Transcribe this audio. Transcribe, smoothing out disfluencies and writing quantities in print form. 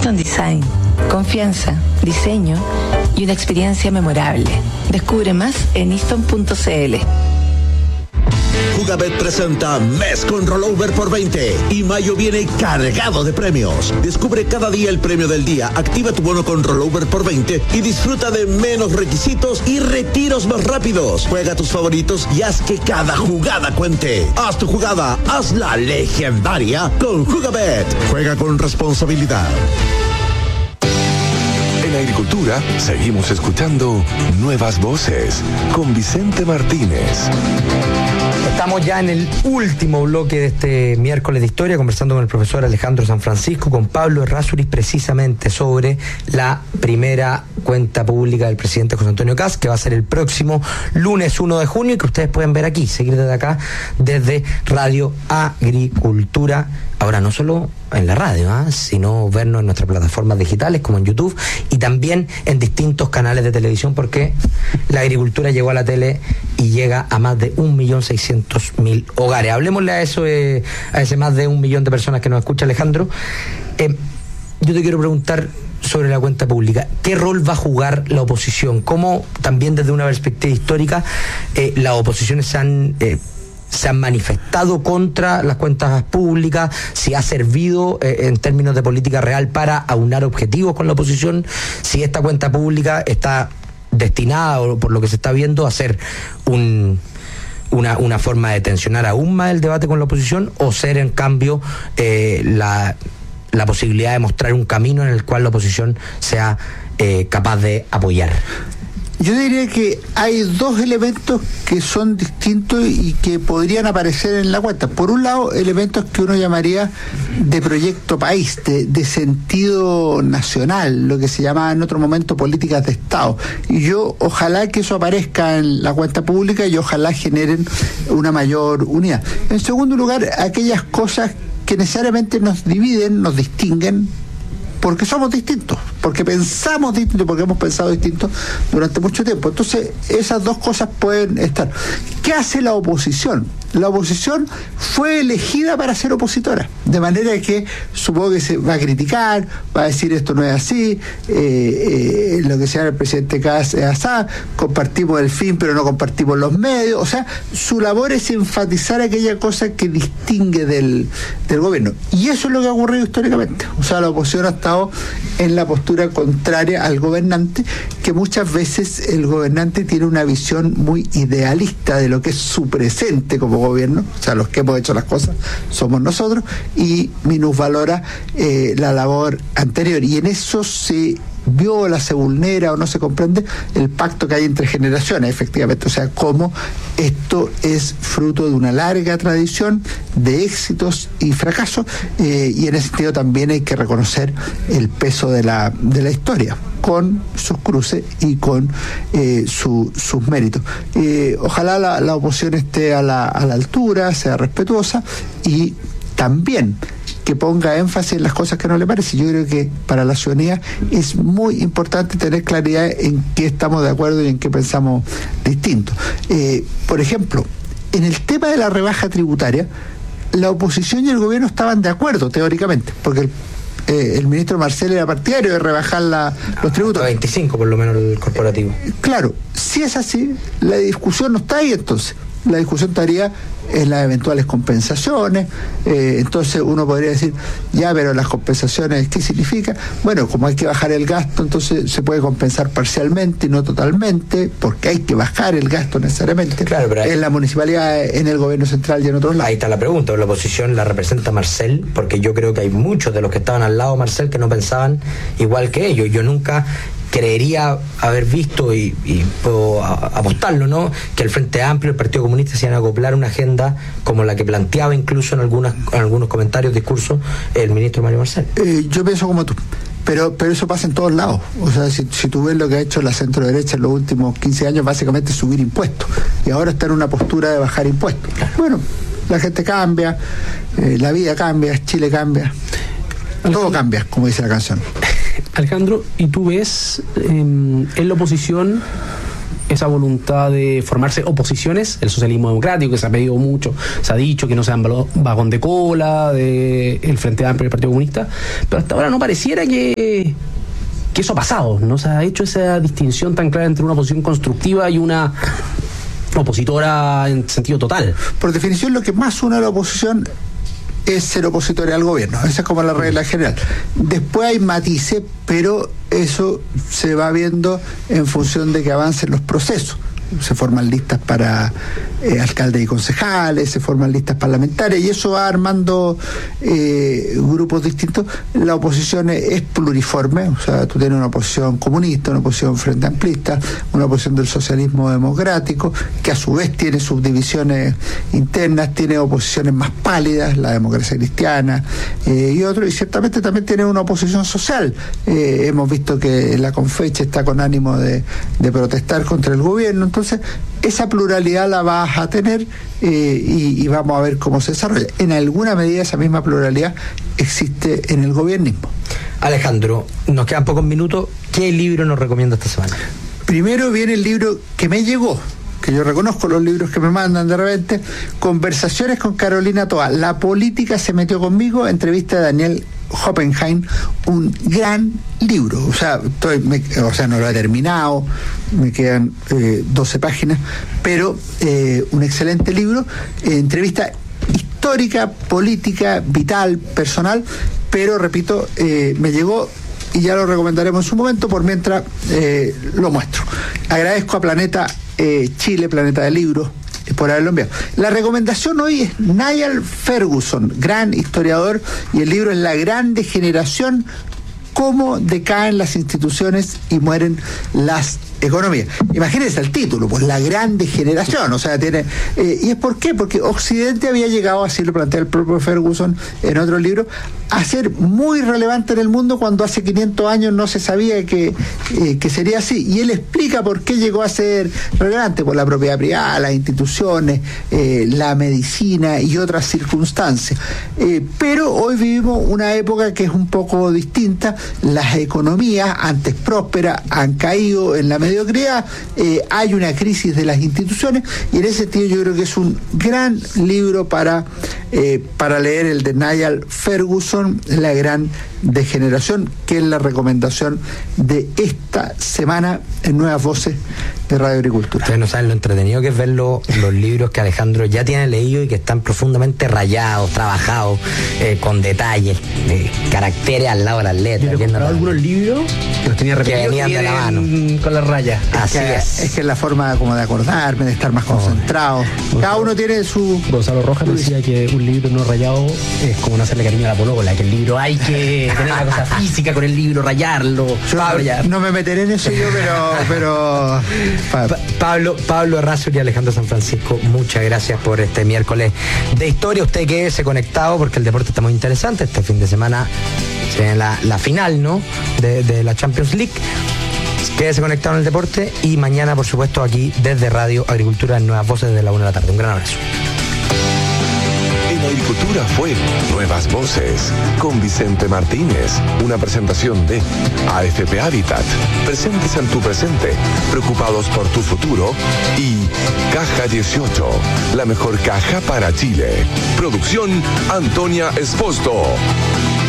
Easton Design. Confianza, diseño y una experiencia memorable. Descubre más en easton.cl. Jugabet presenta Mes con Rollover por 20 y mayo viene cargado de premios. Descubre cada día el premio del día, activa tu bono con Rollover por 20 y disfruta de menos requisitos y retiros más rápidos. Juega tus favoritos y haz que cada jugada cuente. Haz tu jugada, hazla legendaria con Jugabet. Juega con responsabilidad. En Agricultura seguimos escuchando Nuevas Voces con Vicente Martínez. Estamos ya en el último bloque de este miércoles de historia, conversando con el profesor Alejandro San Francisco, con Pablo Errázuriz, precisamente sobre la primera cuenta pública del presidente José Antonio Kast, que va a ser el próximo lunes 1 de junio y que ustedes pueden ver aquí, seguir desde acá, desde Radio Agricultura. Ahora no solo en la radio, sino vernos en nuestras plataformas digitales como en YouTube y también en distintos canales de televisión, porque la agricultura llegó a la tele y llega a más de 1.600.000 hogares. Hablemosle a eso, a ese más de 1 millón de personas que nos escucha, Alejandro. Yo te quiero preguntar sobre la cuenta pública. ¿Qué rol va a jugar la oposición? ¿Cómo también desde una perspectiva histórica las oposiciones se han manifestado contra las cuentas públicas? Si ha servido en términos de política real para aunar objetivos con la oposición, si esta cuenta pública está destinada, o por lo que se está viendo, a ser una forma de tensionar aún más el debate con la oposición, o ser en cambio la posibilidad de mostrar un camino en el cual la oposición sea capaz de apoyar. Yo diría que hay dos elementos que son distintos y que podrían aparecer en la cuenta. Por un lado, elementos que uno llamaría de proyecto país, de sentido nacional, lo que se llama en otro momento políticas de Estado. Y yo ojalá que eso aparezca en la cuenta pública y ojalá generen una mayor unidad. En segundo lugar, aquellas cosas que necesariamente nos dividen, nos distinguen, porque somos distintos, porque pensamos distintos, porque hemos pensado distintos durante mucho tiempo. Entonces, esas dos cosas pueden estar. ¿Qué hace la oposición? La oposición fue elegida para ser opositora, de manera que supongo que se va a criticar, va a decir esto no es así, lo que sea el presidente Kast es así, compartimos el fin pero no compartimos los medios. O sea, su labor es enfatizar aquella cosa que distingue del gobierno, y eso es lo que ha ocurrido históricamente. O sea, la oposición ha estado en la postura contraria al gobernante, que muchas veces el gobernante tiene una visión muy idealista de lo que es su presente como gobierno, o sea, los que hemos hecho las cosas somos nosotros, y minusvalora la labor anterior, y en eso se viola, se vulnera o no se comprende el pacto que hay entre generaciones, efectivamente. O sea, cómo esto es fruto de una larga tradición de éxitos y fracasos, y en ese sentido también hay que reconocer el peso de la historia, con sus cruces y con sus méritos. Ojalá la oposición esté a la altura, sea respetuosa y también que ponga énfasis en las cosas que no le parecen. Yo creo que para la ciudadanía es muy importante tener claridad en qué estamos de acuerdo y en qué pensamos distinto. Por ejemplo, en el tema de la rebaja tributaria, la oposición y el gobierno estaban de acuerdo teóricamente, porque el ministro Marcel era partidario de rebajar los tributos. 25 por lo menos el corporativo. Claro, si es así, la discusión no está ahí entonces. La discusión estaría en las eventuales compensaciones. Entonces uno podría decir, ya, pero las compensaciones, ¿qué significa? Bueno, como hay que bajar el gasto, entonces se puede compensar parcialmente y no totalmente, porque hay que bajar el gasto necesariamente. Claro, pero en la municipalidad, en el gobierno central y en otros lados. Ahí está la pregunta, ¿la oposición la representa Marcel? Porque yo creo que hay muchos de los que estaban al lado de Marcel que no pensaban igual que ellos. Yo nunca creería haber visto, y puedo apostarlo, ¿no?, que el Frente Amplio y el Partido Comunista se iban a acoplar una agenda como la que planteaba incluso en algunos comentarios, discursos, el ministro Mario Marcel. Yo pienso como tú. Pero eso pasa en todos lados. O sea, si tú ves lo que ha hecho la centro derecha en los últimos 15 años, básicamente es subir impuestos. Y ahora está en una postura de bajar impuestos. Bueno, la gente cambia, la vida cambia, Chile cambia. Todo cambia, como dice la canción. Alejandro, ¿y tú ves en la oposición esa voluntad de formarse oposiciones, el socialismo democrático, que se ha pedido mucho, se ha dicho que no sean vagón de cola del Frente Amplio y el Partido Comunista, pero hasta ahora no pareciera que eso ha pasado, no se ha hecho esa distinción tan clara entre una oposición constructiva y una opositora en sentido total. Por definición, lo que más une a la oposición es ser opositor al gobierno. Esa es como la regla general. Después hay matices, pero eso se va viendo en función de que avancen los procesos. Se forman listas para alcaldes y concejales, se forman listas parlamentarias, y eso va armando grupos distintos. La oposición es pluriforme, o sea, tú tienes una oposición comunista, una oposición frente amplista, una oposición del socialismo democrático, que a su vez tiene subdivisiones internas, tiene oposiciones más pálidas, la democracia cristiana y otro, y ciertamente también tiene una oposición social. Hemos visto que la Confeche está con ánimo de protestar contra el gobierno. Entonces, esa pluralidad la vas a tener y vamos a ver cómo se desarrolla. En alguna medida esa misma pluralidad existe en el gobiernismo. Alejandro, nos quedan pocos minutos. ¿Qué libro nos recomienda esta semana? Primero viene el libro que me llegó, que yo reconozco los libros que me mandan de repente, Conversaciones con Carolina Toa. La política se metió conmigo, entrevista de Daniel Hoppenheim, un gran libro. O sea, no lo he terminado, me quedan 12 páginas, pero un excelente libro, entrevista histórica, política, vital, personal, pero repito, me llegó y ya lo recomendaremos en su momento. Por mientras lo muestro. Agradezco a Planeta Chile, Planeta de Libros, por haberlo enviado. La recomendación hoy es Niall Ferguson, gran historiador, y el libro es La Gran Degeneración: cómo decaen las instituciones y mueren las economías. Imagínense el título, pues La Gran Degeneración, o sea, tiene... ¿Y es por qué? Porque Occidente había llegado, así lo plantea el propio Ferguson en otro libro, a ser muy relevante en el mundo cuando hace 500 años no se sabía que sería así. Y él explica por qué llegó a ser relevante: por la propiedad privada, las instituciones, la medicina y otras circunstancias. Pero hoy vivimos una época que es un poco distinta. Las economías, antes prósperas, han caído en la mediocridad, hay una crisis de las instituciones, y en ese sentido yo creo que es un gran libro para leer, el de Niall Ferguson, La Gran Degeneración, que es la recomendación de esta semana en Nuevas Voces de Radio Agricultura. Ustedes no saben lo entretenido que es ver los libros que Alejandro ya tiene leído y que están profundamente rayados, trabajados, con detalles, caracteres al lado de las letras. Yo he comprado algunos libros que los tenía repetidos, que venían de la mano con las rayas. Así es. Es que es la forma como de acordarme, de estar más concentrado. Cada uno tiene su... Gonzalo Rojas decía que un libro no rayado es como no hacerle cariño a la polola, que el libro hay que tener una cosa física con el libro, rayarlo. No me meteré en eso yo, pero Pablo Errázuriz y Alejandro San Francisco, muchas gracias por este miércoles de historia. Usted quédese conectado porque el deporte está muy interesante. Este fin de semana se viene la final, ¿no?, de la Champions League. Quédese conectado en el deporte, y mañana, por supuesto, aquí desde Radio Agricultura en Nuevas Voces de la 1 de la tarde. Un gran abrazo. En Agricultura fue Nuevas Voces con Vicente Martínez, una presentación de AFP Habitat, presentes en tu presente, preocupados por tu futuro, y Caja 18, la mejor caja para Chile. Producción Antonia Esposto.